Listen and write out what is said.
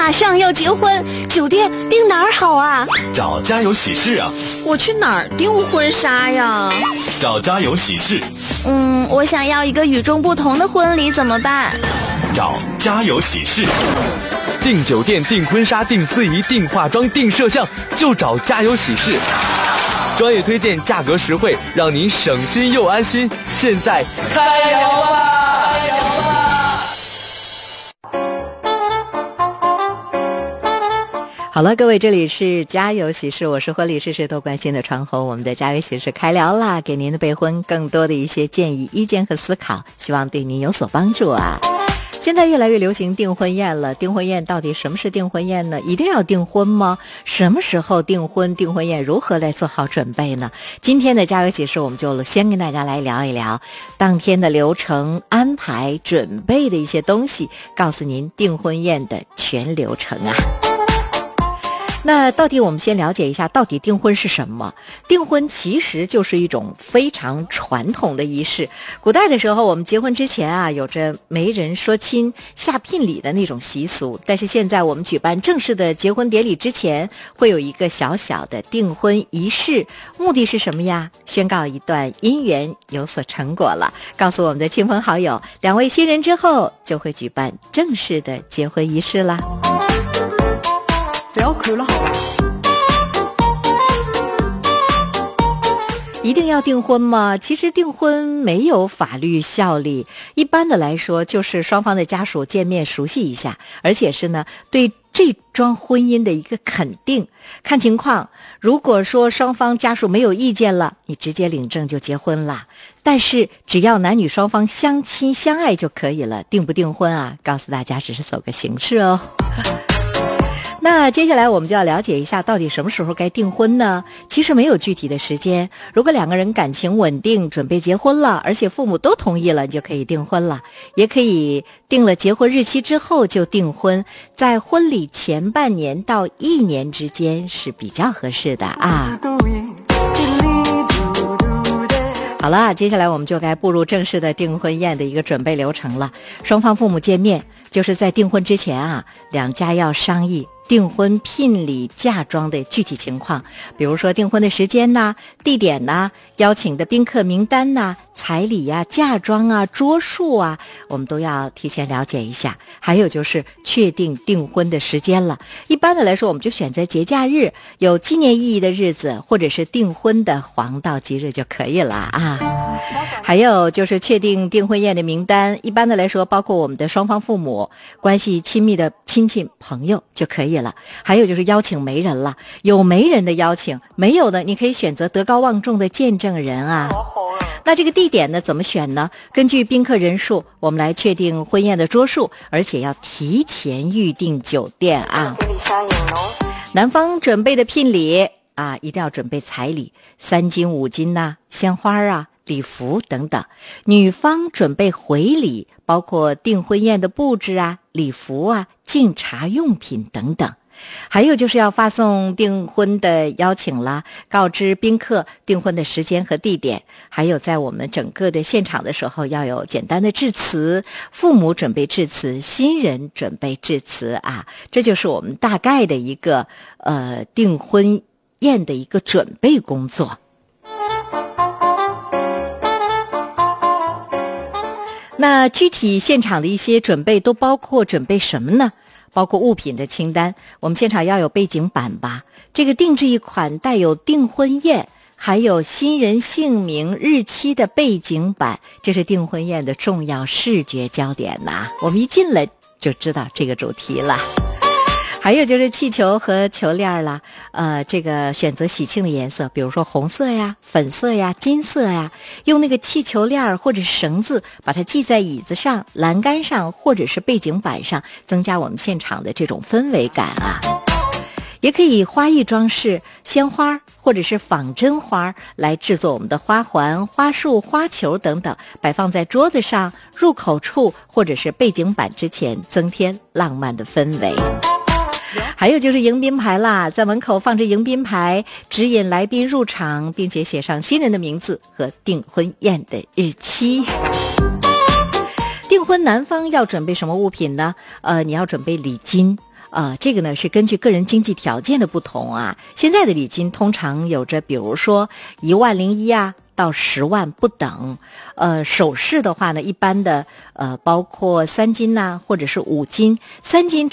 马上要结婚，酒店订哪儿好啊？ 找家有喜事啊。 我去哪儿订婚纱呀？ 找家有喜事。 我想要一个与众不同的婚礼，怎么办？ 找家有喜事。 订酒店、订婚纱、订司仪、订化妆、订摄像，就找家有喜事。专业推荐，价格实惠，让您省心又安心。现在开聊吧！ 好了，各位，这里是家有喜事，我是婚礼事事都关心的传红，我们的家有喜事开聊啦，给您的备婚更多的一些建议、意见和思考，希望对您有所帮助啊。现在越来越流行订婚宴了，订婚宴到底什么是订婚宴呢？一定要订婚吗？什么时候订婚？订婚宴如何来做好准备呢？今天的家有喜事，我们就先跟大家来聊一聊当天的流程安排、准备的一些东西，告诉您订婚宴的全流程啊。那到底我们先了解一下，到底订婚是什么？订婚其实就是一种非常传统的仪式。古代的时候，我们结婚之前啊，有着媒人说亲、下聘礼的那种习俗。但是现在我们举办正式的结婚典礼之前，会有一个小小的订婚仪式，目的是什么呀？宣告一段姻缘有所成果了，告诉我们的亲朋好友，两位新人之后就会举办正式的结婚仪式啦。不要哭了，一定要订婚吗？其实订婚没有法律效力，一般的来说就是双方的家属见面熟悉一下，而且是呢对这桩婚姻的一个肯定，看情况，如果说双方家属没有意见了，你直接领证就结婚了。但是只要男女双方相亲相爱就可以了，订不订婚啊，告诉大家只是走个形式哦。那接下来我们就要了解一下，到底什么时候该订婚呢？其实没有具体的时间，如果两个人感情稳定，准备结婚了，而且父母都同意了，你就可以订婚了。也可以定了结婚日期之后就订婚，在婚礼前半年到1年之间是比较合适的啊。好了，接下来我们就该步入正式的订婚宴的一个准备流程了。双方父母见面，就是在订婚之前啊，两家要商议订婚聘礼嫁妆的具体情况，比如说订婚的时间呐、地点呐、邀请的宾客名单呐、彩礼呀、嫁妆啊、桌数啊，我们都要提前了解一下。还有就是确定订婚的时间了，一般的来说我们就选择节假日，有纪念意义的日子，或者是订婚的黄道吉日就可以了啊。还有就是确定订婚宴的名单，一般的来说包括我们的双方父母、关系亲密的亲戚朋友就可以了。还有就是邀请媒人了，有媒人的邀请，没有的你可以选择德高望重的见证人啊。那这个地点呢怎么选呢？根据宾客人数，我们来确定婚宴的桌数，而且要提前预订酒店啊。男方准备的聘礼啊，一定要准备彩礼3金5金呐、鲜花啊、礼服等等。女方准备回礼，包括订婚宴的布置啊、礼服啊、敬茶用品等等。还有就是要发送订婚的邀请啦，告知宾客订婚的时间和地点，还有在我们整个的现场的时候要有简单的致辞，父母准备致辞，新人准备致辞啊，这就是我们大概的一个订婚宴的一个准备工作。那具体现场的一些准备都包括准备什么呢？包括物品的清单，我们现场要有背景板吧，这个定制一款带有订婚宴还有新人姓名日期的背景板，这是订婚宴的重要视觉焦点呐，我们一进来就知道这个主题了。还有就是气球和球链啦，这个选择喜庆的颜色，比如说红色呀、粉色呀、金色呀，用那个气球链或者是绳子把它系在椅子上、栏杆上或者是背景板上，增加我们现场的这种氛围感啊。也可以花艺装饰，鲜花或者是仿真花来制作我们的花环、花束、花球等等，摆放在桌子上、入口处或者是背景板之前，增添浪漫的氛围。还有就是迎宾牌啦，在门口放着迎宾牌，指引来宾入场，并且写上新人的名字和订婚宴的日期。订婚男方要准备什么物品呢？你要准备礼金这个呢是根据个人经济条件的不同啊。现在的礼金通常有着，比如说10001啊到10万不等。首饰的话呢，一般的包括3金呐、或者是5金，3金